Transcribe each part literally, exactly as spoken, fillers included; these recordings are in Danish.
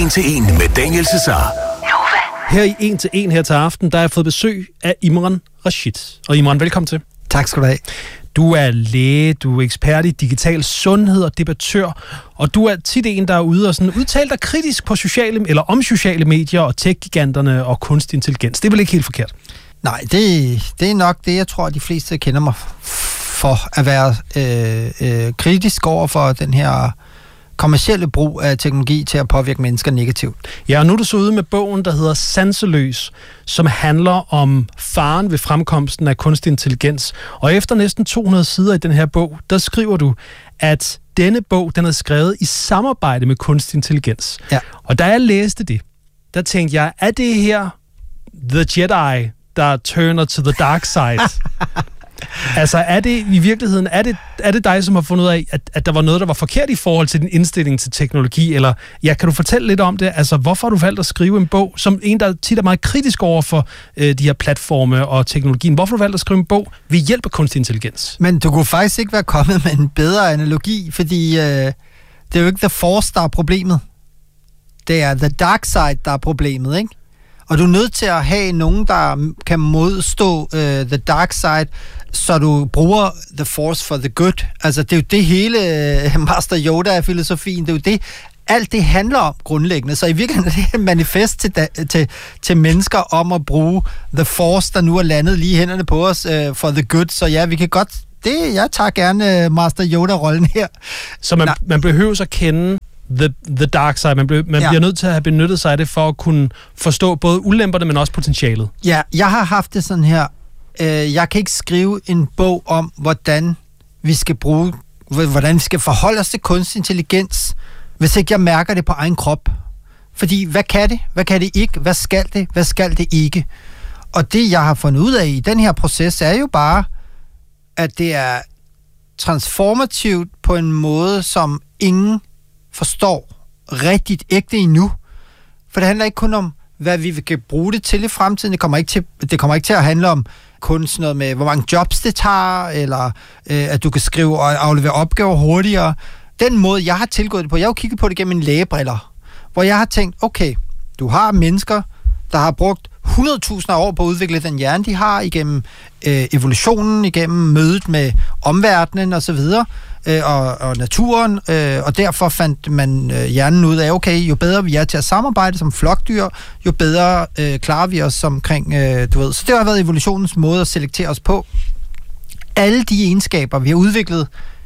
en til en med Daniel Cesar. Her i en til en her til aften, der har jeg fået besøg af Imran Rashid. Og Imran, velkommen til. Tak skal du have. Du er læge, du er ekspert i digital sundhed og debattør, og du er tit en, der er ude og sådan udtale dig kritisk på sociale, eller om sociale medier og tech-giganterne og kunstig intelligens. Det er vel ikke helt forkert? Nej, det, det er nok det, jeg tror, de fleste kender mig for at være øh, øh, kritisk over for den her kommercielle brug af teknologi til at påvirke mennesker negativt. Ja, og nu er du så ude med bogen, der hedder Sanseløs, som handler om faren ved fremkomsten af kunstig intelligens. Og efter næsten to hundrede sider i den her bog, der skriver du, at denne bog, den er skrevet i samarbejde med kunstig intelligens. Ja. Og da jeg læste det, der tænkte jeg, er det her The Jedi, der turner to the dark side? Altså, er det i virkeligheden, er det, er det dig, som har fundet ud af, at, at der var noget, der var forkert i forhold til din indstilling til teknologi? Eller, ja, kan du fortælle lidt om det? Altså, hvorfor har du valgt at skrive en bog, som en, der tit er meget kritisk over for øh, de her platforme og teknologien? Hvorfor har du valgt at skrive en bog ved hjælp af kunstig intelligens? Men du kunne faktisk ikke være kommet med en bedre analogi, fordi øh, det er jo ikke The Force, der er problemet. Det er The Dark Side, der er problemet, ikke? Og du er nødt til at have nogen, der kan modstå uh, the dark side, så du bruger the force for the good. Altså, det er jo det hele uh, Master Yoda-filosofien, det er jo det, alt det handler om grundlæggende. Så i virkeligheden er det et manifest til, da, til, til mennesker om at bruge the force, der nu er landet lige hænderne på os uh, for the good. Så ja, vi kan godt, det, jeg tager gerne uh, Master Yoda-rollen her. Så man, man behøver at kende The, the dark side. Man, bliver, man ja. bliver nødt til at have benyttet sig af det for at kunne forstå både ulemperne, men også potentialet. Ja, jeg har haft det sådan her. Øh, jeg kan ikke skrive en bog om, hvordan vi skal bruge, hvordan vi skal forholde os til kunstig intelligens, hvis ikke jeg mærker det på egen krop. Fordi, hvad kan det? Hvad kan det ikke? Hvad skal det? Hvad skal det ikke? Og det, jeg har fundet ud af i den her proces, er jo bare, at det er transformativt på en måde, som ingen forstår rigtigt ægte endnu. For det handler ikke kun om, hvad vi kan bruge det til i fremtiden. Det kommer ikke til, det kommer ikke til at handle om kun sådan noget med, hvor mange jobs det tager, eller øh, at du kan skrive og aflevere opgaver hurtigere. Den måde, jeg har tilgået det på, jeg har jo kigget på det gennem mine lægebriller, hvor jeg har tænkt, okay, du har mennesker, der har brugt hundrede tusinder af år på at udvikle den hjerne, de har igennem øh, evolutionen, igennem mødet med omverdenen og så videre, øh, og, og naturen, øh, og derfor fandt man øh, hjernen ud af, okay, jo bedre vi er til at samarbejde som flokdyr, jo bedre øh, klarer vi os omkring, øh, du ved. Så det har været evolutionens måde at selektere os på. Alle de egenskaber, vi har udviklet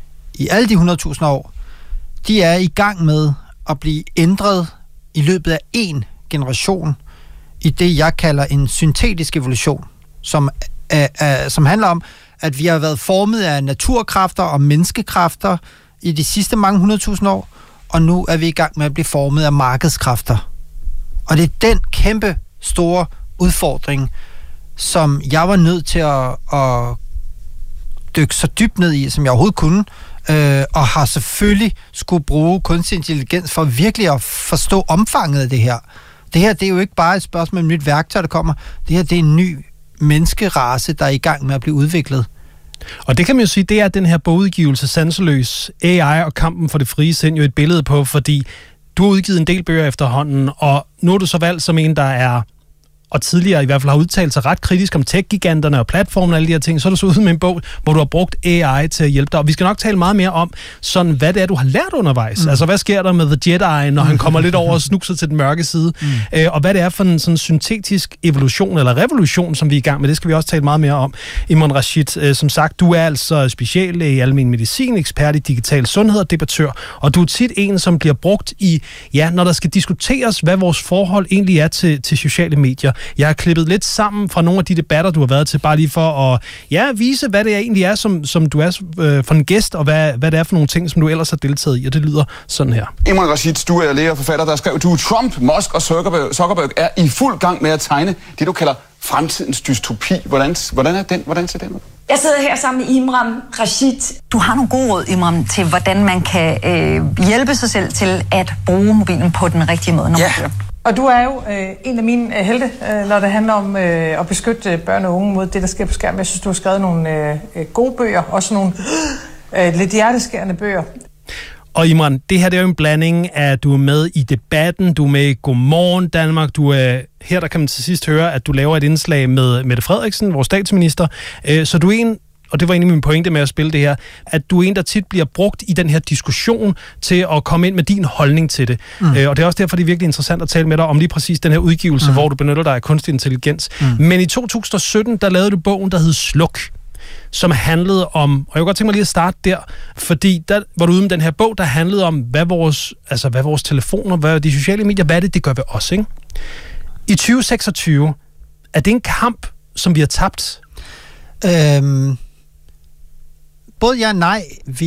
i alle de hundrede tusinder år, de er i gang med at blive ændret i løbet af en generation, i det, jeg kalder en syntetisk evolution, som, er, er, som handler om, at vi har været formet af naturkræfter og menneskekræfter i de sidste mange hundredtusind år, og nu er vi i gang med at blive formet af markedskræfter. Og det er den kæmpe store udfordring, som jeg var nødt til at, at dykke så dybt ned i, som jeg overhovedet kunne, øh, og har selvfølgelig skulle bruge kunstig intelligens for virkelig at forstå omfanget af det her. Det her, det er jo ikke bare et spørgsmål om et nyt værktøj, der kommer. Det her, det er en ny menneskerace, der er i gang med at blive udviklet. Og det kan man jo sige, det er den her bogudgivelse, Sanseløs, A I og kampen for det frie sind, jo et billede på, fordi du har udgivet en del bøger efterhånden, og nu er du så valgt som en, der er, og tidligere i hvert fald har udtalt sig ret kritisk om tech-giganterne og platformen og alle de her ting, så er du så ude med en bog, hvor du har brugt A I til at hjælpe dig. Og vi skal nok tale meget mere om, sådan, hvad det er, du har lært undervejs. Mm. Altså, hvad sker der med The Jedi, når han kommer lidt over og snuser til den mørke side? Mm. Øh, og hvad det er for en sådan syntetisk evolution eller revolution, som vi er i gang med. Det skal vi også tale meget mere om. Imran Rashid, øh, som sagt, du er altså speciallæge i almen medicin, ekspert i digital sundhed og debattør. Og du er tit en, som bliver brugt i, ja, når der skal diskuteres, hvad vores forhold egentlig er til, til sociale medier. Jeg har klippet lidt sammen fra nogle af de debatter, du har været til, bare lige for at ja, vise, hvad det egentlig er, som, som du er øh, for en gæst, og hvad, hvad det er for nogle ting, som du ellers har deltaget i, og det lyder sådan her. Imran Rashid, du er læge og forfatter, der skrev, du Trump, Musk og Zuckerberg, Zuckerberg er i fuld gang med at tegne det, du kalder fremtidens dystopi. Hvordan, hvordan er den? Hvordan ser den ud? Jeg sidder her sammen med Imran Rashid. Du har nogle gode råd, Imran, til hvordan man kan øh, hjælpe sig selv til at bruge mobilen på den rigtige måde, når ja. man kører. Og du er jo øh, en af mine øh, helte, øh, når det handler om øh, at beskytte børn og unge mod det, der sker på skærmen. Jeg synes, du har skrevet nogle øh, gode bøger, også nogle øh, lidt hjerteskærende bøger. Og Imran, det her det er jo en blanding af, at du er med i debatten, du er med i Godmorgen Danmark, du er her, der kan man til sidst høre, at du laver et indslag med Mette Frederiksen, vores statsminister. Så du er en, og det var egentlig min pointe med at spille det her, at du er en, der tit bliver brugt i den her diskussion til at komme ind med din holdning til det. Mm. Og det er også derfor, det er virkelig interessant at tale med dig om lige præcis den her udgivelse, mm. hvor du benytter dig af kunstig intelligens. Mm. Men i to tusind og sytten, der lavede du bogen, der hed Sluk, som handlede om, og jeg kunne godt tænke mig lige at starte der, fordi der var du ude med den her bog, der handlede om, hvad vores, altså hvad vores telefoner, hvad de sociale medier, hvad er det, det gør ved os, ikke? I tyve seksogtyve, er det en kamp, som vi har tabt? Øhm, både ja og nej. Vi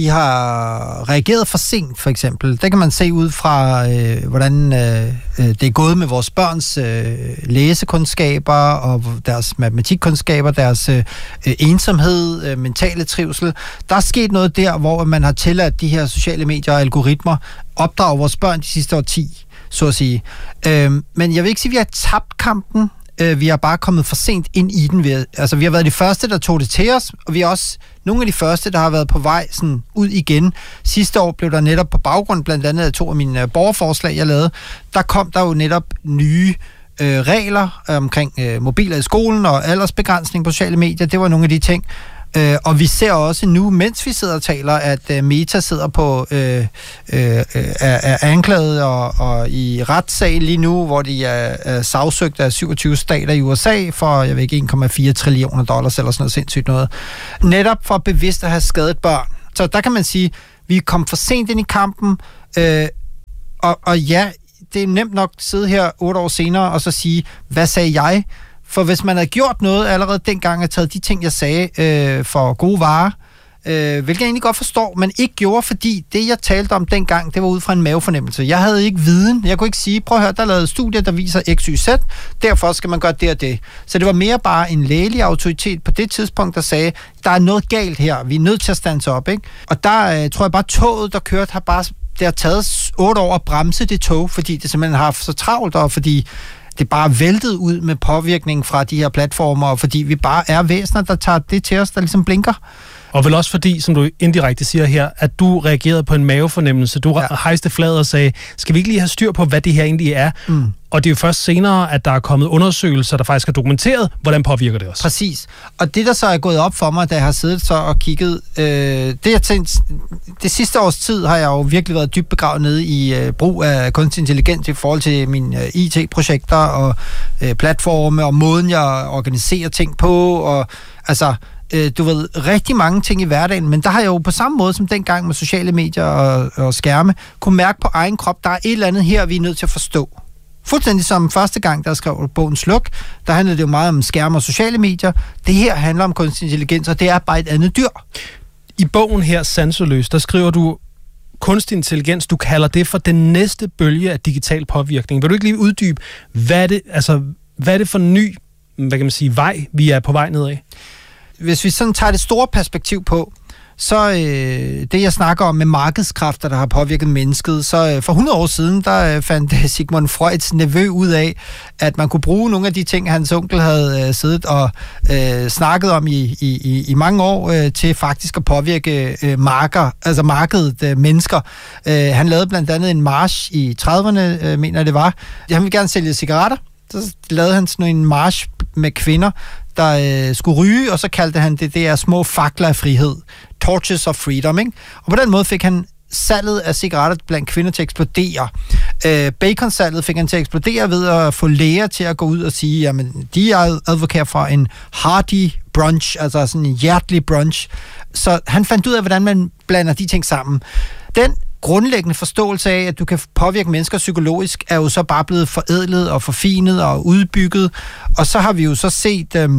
har reageret for sent, for eksempel. Det kan man se ud fra, øh, hvordan øh, det er gået med vores børns øh, læsekundskaber og deres matematikkundskaber, deres øh, ensomhed, øh, mentale trivsel. Der er sket noget der, hvor man har tilladt de her sociale medier og algoritmer opdrage vores børn de sidste årti, så at sige. Øh, men jeg vil ikke sige, at vi har tabt kampen. Vi har bare kommet for sent ind i den. Vi, altså, vi har været de første, der tog det til os, og vi er også nogle af de første, der har været på vej sådan, ud igen. Sidste år blev der netop på baggrund, blandt andet af to af mine borgerforslag, jeg lavede, der kom der jo netop nye øh, regler omkring øh, mobiler i skolen og aldersbegrænsning på sociale medier. Det var nogle af de ting. Øh, og vi ser også nu, mens vi sidder og taler, at øh, Meta sidder på øh, øh, er, er anklaget og, og i retssag lige nu, hvor de er, er sagsøgt af syvogtyve stater i U S A for, jeg ved ikke, en komma fire trillioner dollars eller sådan noget sindssygt noget. Netop for bevidst at have skadet børn. Så der kan man sige, vi kom for sent ind i kampen, øh, og, og ja, det er nemt nok at sidde her otte år senere og så sige, hvad sagde jeg? For hvis man havde gjort noget allerede dengang og taget de ting, jeg sagde, øh, for gode varer, øh, hvilket jeg egentlig godt forstår, men ikke gjorde, fordi det, jeg talte om dengang, det var ud fra en mavefornemmelse. Jeg havde ikke viden. Jeg kunne ikke sige, prøv at høre, der er lavet studier, der viser X, Y, Z, derfor skal man gøre det og det. Så det var mere bare en lægelig autoritet på det tidspunkt, der sagde, der er noget galt her, vi er nødt til at stands op, ikke? Og der øh, tror jeg bare, toget, der kørte, har bare det har taget otte år at bremse det tog, fordi det simpelthen har haft så travlt, og fordi det bare væltet ud med påvirkning fra de her platformer, og fordi vi bare er væsener, der tager det til os, der ligesom blinker. Og vel også fordi, som du indirekte siger her, at du reagerede på en mavefornemmelse. Du ja. hejste fladet og sagde, skal vi ikke lige have styr på, hvad det her egentlig er? Mm. Og det er jo først senere, at der er kommet undersøgelser, der faktisk har dokumenteret, hvordan påvirker det os. Præcis. Og det, der så er gået op for mig, da jeg har siddet så og kigget, øh, det jeg tænkte, det sidste års tid har jeg jo virkelig været dybt begravet nede i øh, brug af kunstig intelligens i forhold til mine øh, I T-projekter og øh, platforme og måden, jeg organiserer ting på, og altså du ved, rigtig mange ting i hverdagen, men der har jeg jo på samme måde som dengang med sociale medier og, og skærme, kunne mærke på egen krop, der er et eller andet her, vi er nødt til at forstå. Fuldstændig som første gang, der skrev bogen Sluk, der handlede det jo meget om skærme og sociale medier. Det her handler om kunstig intelligens, og det er bare et andet dyr. I bogen her, Sanseløs, der skriver du, kunstig intelligens, du kalder det for den næste bølge af digital påvirkning. Vil du ikke lige uddybe, hvad er det, altså, hvad er det for en ny, hvad kan man sige, vej, vi er på vej nedad? Hvis vi sådan tager det store perspektiv på, så øh, det jeg snakker om med markedskræfter, der har påvirket mennesket, så øh, for hundrede år siden, der øh, fandt Sigmund Freuds nevø ud af, at man kunne bruge nogle af de ting, hans onkel havde øh, siddet og øh, snakket om i, i, i mange år, øh, til faktisk at påvirke øh, marker, altså markedet, øh, mennesker. Øh, han lavede blandt andet en march i trediverne, øh, mener det var. Han ville gerne sælge cigaretter. Så lavede han sådan en march med kvinder, der øh, skulle ryge, og så kaldte han det, det er små fakler af frihed. Torches of freedom, ikke? Og på den måde fik han salget af cigaretter blandt kvinder til at eksplodere. Øh, baconsalget fik han til at eksplodere ved at få læger til at gå ud og sige, jamen, de er advokerer for en hearty brunch, altså sådan en hjertelig brunch. Så han fandt ud af, hvordan man blander de ting sammen. Den grundlæggende forståelse af, at du kan påvirke mennesker psykologisk, er jo så bare blevet forædlet og forfinet og udbygget. Og så har vi jo så set øhm,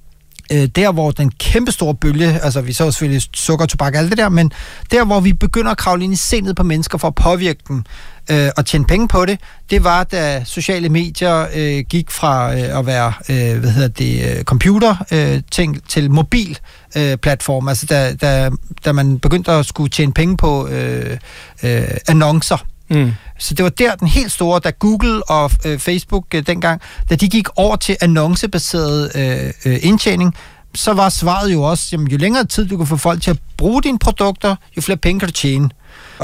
øh, der, hvor den kæmpe store bølge, altså vi så selvfølgelig sukker, tobak, alt det der, men der, hvor vi begynder at kravle ind i sindet på mennesker for at påvirke dem øh, og tjene penge på det, det var, da sociale medier øh, gik fra øh, at være, øh, hvad hedder det, øh, computer øh, ting, til mobil øh, platform, altså da, da, da man begyndte at skulle tjene penge på øh, øh, annoncer. Mm. Så det var der den helt store, da Google og øh, Facebook øh, dengang, da de gik over til annoncebaseret øh, øh, indtjening, så var svaret jo også, jamen, jo længere tid du kan få folk til at bruge dine produkter, jo flere penge kan du tjene. Og der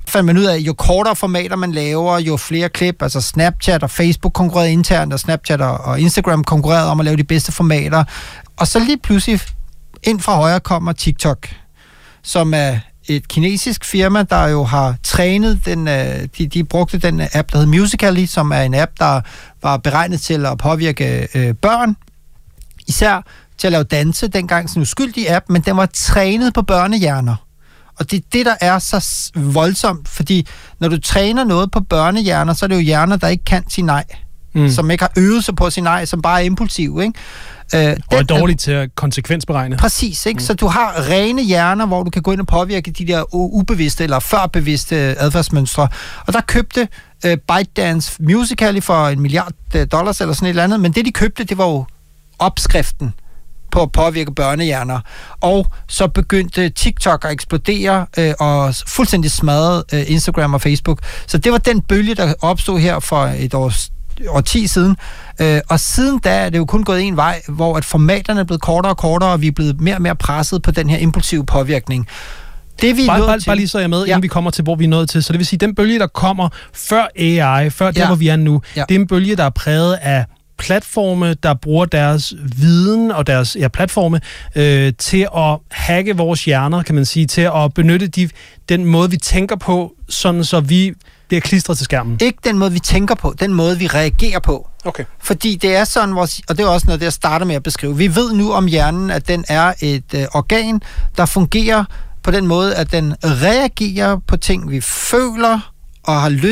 fandt man ud af, jo kortere formater man laver, jo flere klip, altså Snapchat og Facebook konkurrerede internt, og Snapchat og Instagram konkurrerede om at lave de bedste formater. Og så lige pludselig ind fra højre kommer TikTok, som er et kinesisk firma, der jo har trænet den, de, de brugte den app, der hedder Musical.ly, som er en app, der var beregnet til at påvirke øh, børn, især til at lave danse, dengang sådan en uskyldig app, men den var trænet på børnehjerner. Og det er det, der er så voldsomt, fordi når du træner noget på børnehjerner, så er det jo hjerner, der ikke kan sige nej. Mm. Som ikke har øvet sig på at sige nej, som bare er impulsiv, ikke? Øh, den, og er dårligt til at konsekvensberegne. Præcis, ikke? Mm. Så du har rene hjerner, hvor du kan gå ind og påvirke de der ubevidste eller førbevidste adfærdsmønstre. Og der købte øh, ByteDance Musical.ly for en milliard dollars eller sådan et eller andet, men det de købte, det var jo opskriften på at påvirke børnehjerner. Og så begyndte TikTok at eksplodere øh, og fuldstændig smadrede øh, Instagram og Facebook. Så det var den bølge, der opstod her for et års årti siden. Øh, og siden da er det jo kun gået en vej, hvor at formaterne er blevet kortere og kortere, og vi er blevet mere og mere presset på den her impulsive påvirkning. Det, vi bare, bare, til, bare lige så er jeg med, ja. inden vi kommer til, hvor vi er nået til. Så det vil sige, den bølge, der kommer før A I, før der, ja. hvor vi er nu, ja. det er en bølge, der er præget af platforme, der bruger deres viden og deres ja, platforme øh, til at hacke vores hjerner, kan man sige, til at benytte de, den måde, vi tænker på, sådan så vi bliver klistret til skærmen. Ikke den måde, vi tænker på, den måde, vi reagerer på. Okay. Fordi det er sådan, vores, og det er også noget, det jeg starter med at beskrive. Vi ved nu om hjernen, at den er et øh, organ, der fungerer på den måde, at den reagerer på ting, vi føler og har lyst